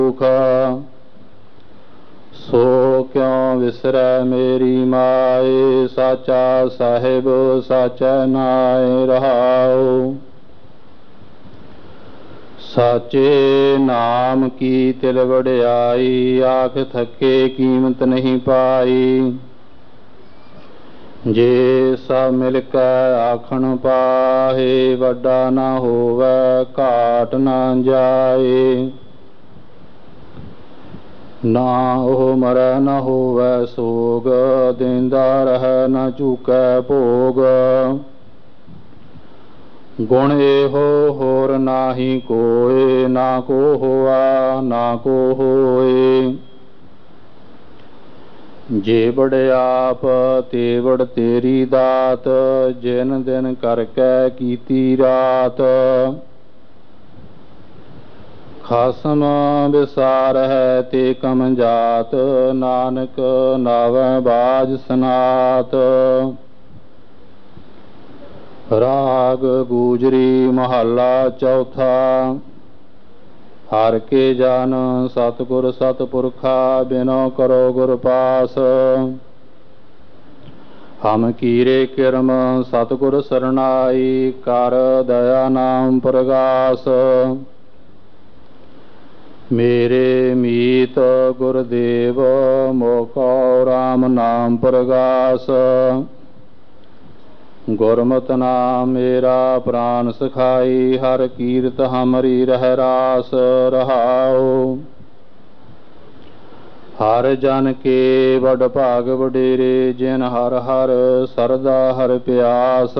दुख सो क्यों विसरै मेरी माए। साचा साहिब साचा नाय रहाओ। साचे नाम की तिल वड़ियाई। आख थके कीमत नहीं पाई। जे सब मिलकर आखन पाहे। वड्डा ना होवै घाट ना जाए। ना ओह मरै न होवै सोग। देंदा रहै न चूकै भोग। गुण एहो होर नाहि कोय। ना को होआ ना को होए। जे बड़ियाप ते बड़ तेरी दात। जिन दिन करकै कीती रात। खासम विसार है ते कम जात। नानक नावै बाज सनात। राग गूजरी महला चौथा। हर के जन सतगुर सतपुरखा। बिनो करो गुर पास। हम कीरे किरम सतगुर सरनाई। कर दया नाम प्रगास। मेरे मीत गुरदेव मोको राम नाम प्रगास। गुरमत नाम मेरा प्राण सखाई। हर कीरत हमरी रह रास रहाओ। हर जन के बड़ भाग वडेरे। जिन हर हर सरदा हर प्यास।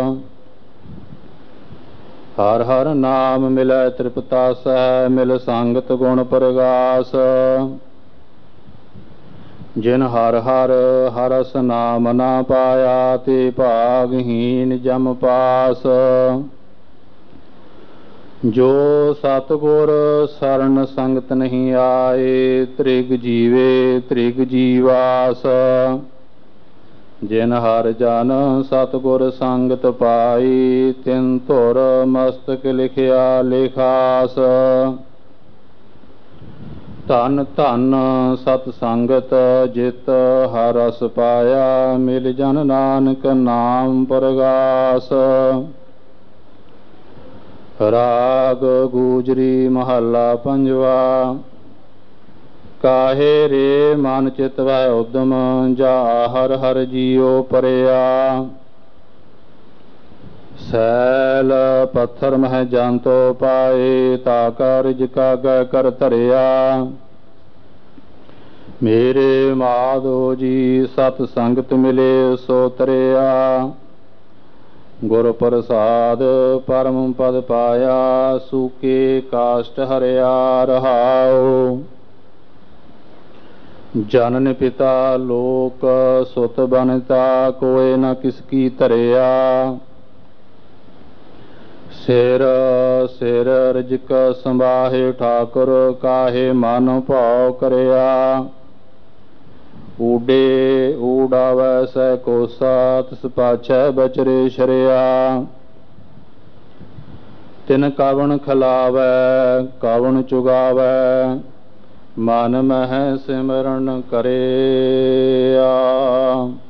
हर हर नाम मिलै तृप्तासै। मिल संगत गुण प्रगास। जिन हर हर हरस नाम ना पाया। ते भागहीन जम पास। जो सतगुर शरण संगत नहीं आए। त्रिग जीवे त्रिग जीवास। जिन हर जन सतगुर संगत पाई। तिन धुर मस्तक लिखिया लिखास। धन धन सत संगत जित हर रस पाया। मिल जन नानक नाम प्रगास। राग गूजरी महला पंजवा। काहे रे मन चित वै उद्यम। जा हर हर जियो परिया। सैल पत्थर मह जंतो पाए। ताका रिजका गै कर धरिया। मेरे माधो जी सत संगत मिले सो तरिया। गुर प्रसाद परम पद पाया। सूके काष्ट हरिया रहाओ। जनन पिता लोक सुत बनता। कोय न किसकी धरिया। सिर सिर रिजक संभाहे ठाकुर। काहे मन भाव करिया। ऊडे ऊडावै सै कोसा। तिस पाछै बचरे शरिया। तिन कवन खिलावै कवन चुगावै। मन मह सिमरन करिया।